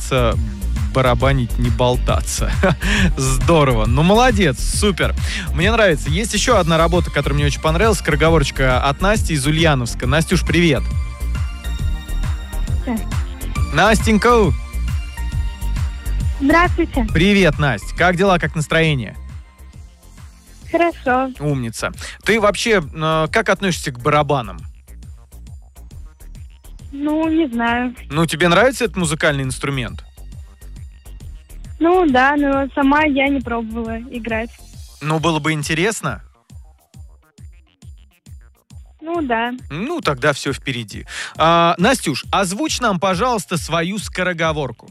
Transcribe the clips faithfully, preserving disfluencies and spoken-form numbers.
стараться барабанить, не болтаться. Здорово. Ну, молодец, супер. Мне нравится. Есть еще одна работа, которая мне очень понравилась. Скороговорочка от Насти из Ульяновска. Настюш, привет. Да. Настенька. Здравствуйте. Привет, Настя. Как дела, как настроение? Хорошо. Умница. Ты вообще э, как относишься к барабанам? Ну, не знаю. Ну, тебе нравится этот музыкальный инструмент? Ну, да, но сама я не пробовала играть. Ну, было бы интересно. Ну, да. Ну, тогда все впереди. А, Настюш, озвучь нам, пожалуйста, свою скороговорку.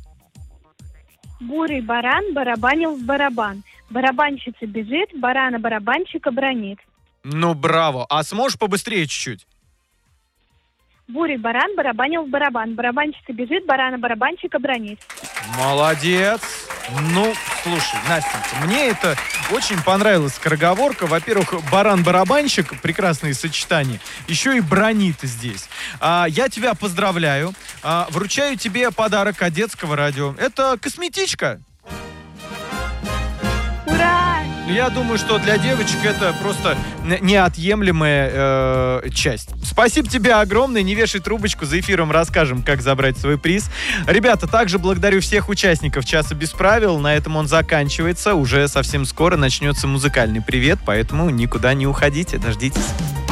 Бурый баран барабанил в барабан. Барабанщица бежит, барана барабанщика бронит. Ну, браво. А сможешь побыстрее чуть-чуть? Бурый баран барабанил в барабан. Барабанщица бежит, барана барабанщика бронит. Молодец. Ну, слушай, Настенька, мне это очень понравилась скороговорка. Во-первых, баран-барабанщик, прекрасные сочетания. Еще и бронит здесь. А, я тебя поздравляю. А, вручаю тебе подарок от Детского радио. Это косметичка. Ура! Я думаю, что для девочек это просто неотъемлемая э, часть. Спасибо тебе огромное. Не вешай трубочку. За эфиром расскажем, как забрать свой приз. Ребята, также благодарю всех участников «Часа без правил». На этом он заканчивается. Уже совсем скоро начнется музыкальный привет, поэтому никуда не уходите. Дождитесь.